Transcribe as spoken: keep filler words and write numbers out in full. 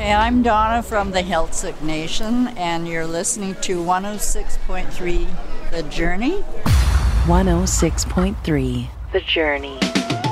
Hi, I'm Donna from the Heiltsuk Nation, and you're listening to one oh six point three The Journey. one oh six point three The Journey.